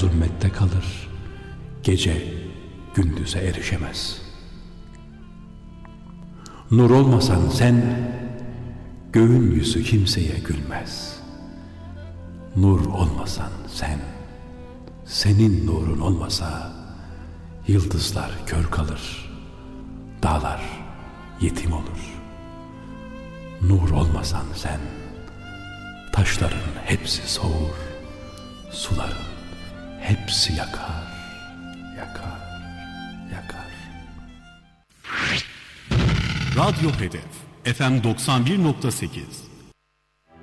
zulmette kalır, gece gündüze erişemez. Nur olmasan sen, göğün yüzü kimseye gülmez. Nur olmasan sen, senin nurun olmasa, yıldızlar kör kalır, dağlar yetim olur. Nur olmasan sen, taşların hepsi soğur, suların hepsi yakar, yakar, yakar. Radyo Hedef FM 91.8